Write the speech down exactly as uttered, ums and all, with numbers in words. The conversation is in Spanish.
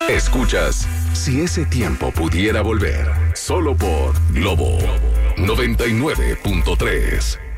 Escuchas Si ese tiempo pudiera volver, solo por Globo noventa y nueve punto tres.